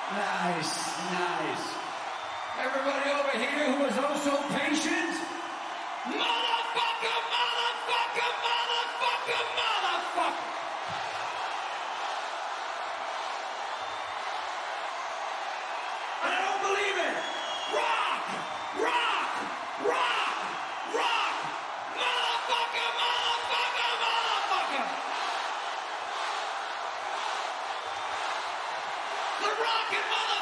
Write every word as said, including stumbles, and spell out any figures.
Nice, nice. Everybody over here who is also patient. Motherfucker, motherfucker, motherfucker, motherfucker. I don't believe it. Rock, rock, rock, rock. Motherfucker, motherfucker, motherfucker. The rockin' motherfucker.